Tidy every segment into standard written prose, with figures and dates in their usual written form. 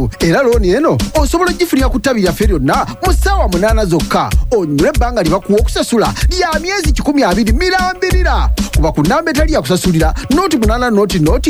ttaano era looni eno osobola ogifunira ku ttabi lyaffe lyonna mu ssaawa 8 zokka onywe ebbanga lye bakuwa okusasula lya myezi 12 mirambirira kuba ku nnamba etali yakusasulira nooti 8 nooti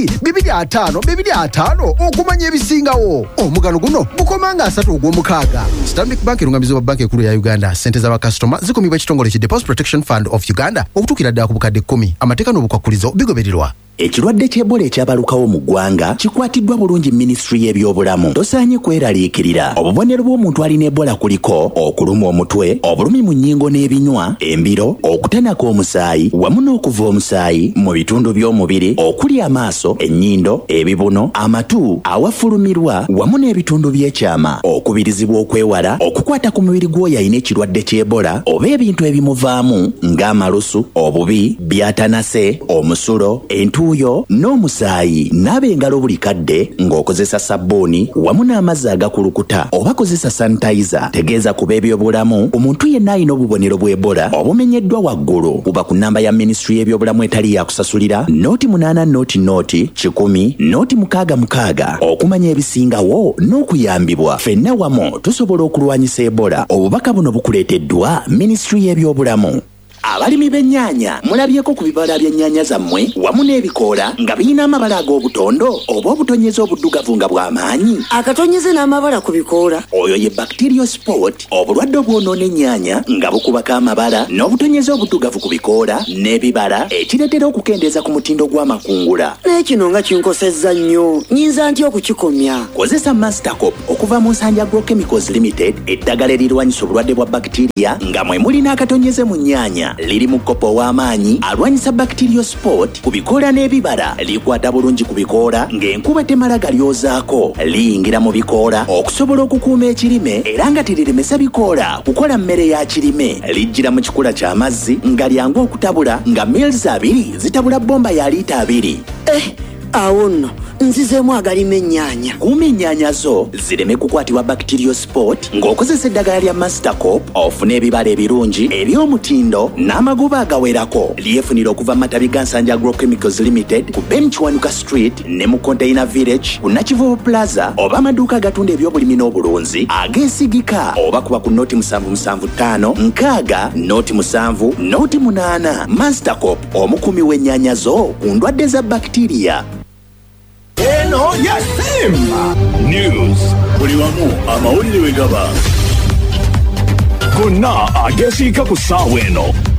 25 okumanya ebisingawo. Omugano guno gukoma nga 3 ogw'omukaaga. Stanbic Bank erungamizi wa banka ekulu ya Uganda. Ssente z'abakasitoma zikumibwa ekitongole ki Deposit Protection Fund of Uganda okutuukira ddala ku bukadde 10. Amateeka n'obukwakulizo bigobererwa. Ekirwadde ky'Ebola ekyabalukawo mu ggwanga kikwatiddwa bulungi Ministry y'ebyobulamu. Tosaanye kweraliikirira. Obubonero bw'omuntu alina Ebola kuliko okuluma omutwe, obulumi mu nnyingo n'ebinywa, embiro, okutanaka omusaayi wamu n'okuva omusaayi mu bitundu by'omubiri okuli amaaso, ennyindo, ebibuno, amatu, awafulumirwa wamu n'ebitundu by'ekyama. Okubirizibwa okwewala okukwata ku mubiri gw'oyo alina ekirwadde ky'Ebola oba ebintu ebimuvaamu ng'amalusu, obubi, byatanase, omusulo, entuuyo n'omusaayi. Naaba engalo buli kadde ng'okozesa sabbuuni wamu n'amazzi agakulukuta oba kozesa sanitayiza. Tegeeza ku b'ebyobulamu omuntu yenna alina obubonero bw'Ebola obumenyeddwa waggulu kuba ku nnamba ya Ministry y'ebyobulamu etali yakusasulira nooti 8 nooti 10 nooti 6 okumanya ebisingawo n'okuyambibwa. Ffenna wamu tusobola okulwanyisa Ebola. Obubaka buno bukuleeteddwa Ministry y'ebyobulamu. Abalimi b'ennyaanya mulabyeko ku bibala by'ennyaanya zammwe wamu n'ebikoola nga birina amabala ag'obutondo oba obutonyeze obuddugavu nga bw'amaanyi. Akatonyeze n'amabala ku bikoola oyo ye bacteriosport, obulwadde obwonoona ennyaanya nga bukubako amabala n'obutonyeze obuddugavu ku bikoola n'ebibala ekireetera okukendeeza ku mutindo gw'amakungula. n'ekino nga kinkosezza nnyo, nnyinza ntya okukikomya? Kozesa Mastercop okuva mu Nsanja Agrochemicals Limited, eddagala erirwanyisa obulwadde bwa bacteria nga mwe mulina akatonyeze mu nnyaanya. Liri mu kopo w'amaanyi alwanyisa bacteriosport ku bikoola n'ebibala. Likwata bulungi ku bikoola ng'enkuba temala galyozaako. Liyingira mu bikoola okusobola okukuuma ekirime era nga teriremesa bikoola kukola mmere ya kirime. Lijjira mu kikula ky'amazzi nga lyangu okutabula nga mils 2 zitabula bomba ya liita 2. Awo nno nzizeemu agalima ennyaanya. Kuuma ennyaanya zo zireme kukwatibwa bacteriosport ng'okozesa eddagala lya Mastercop ofune ebibala ebirungi eby'omutindo n'amagoba agawerako. Lyefunira okuva mu matabi ga Nsanja Agrochemicals Limited ku Ben Kiwanuka Street ne mu Container Village ku Nakivubo Plaza oba amaduuka agatunda eby'obulimi n'obulunzi ageesigika oba kuba ku nooti 775 6 nooti 7 nooti 8. Mastercop omukumi w'ennyaanya zo ku ndwadde za bacteria. Eno ya Simba News buli wamu amawulire we gaba gonna agesiika ku ssaawa eno.